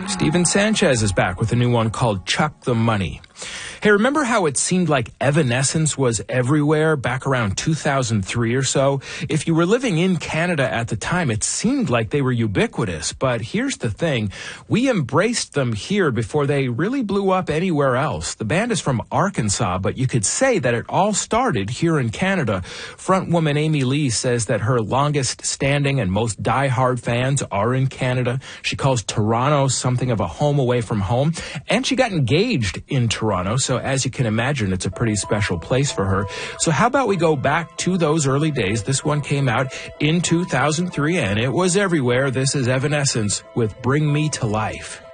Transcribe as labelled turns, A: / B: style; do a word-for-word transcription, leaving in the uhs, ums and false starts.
A: Steven Sanchez is back with a new one called Chuck the Money. Hey, remember how it seemed like Evanescence was everywhere back around two thousand three or so? If you were living in Canada at the time, it seemed like they were ubiquitous. But here's the thing. We embraced them here before they really blew up anywhere else. The band is from Arkansas, but you could say that it all started here in Canada. Frontwoman Amy Lee says that her longest standing and most diehard fans are in Canada. She calls Toronto something of a home away from home. And she got engaged in Toronto, so as you can imagine, it's a pretty special place for her. So how about we go back to those early days? This one came out in two thousand three, and it was everywhere. This is Evanescence with Bring Me to Life.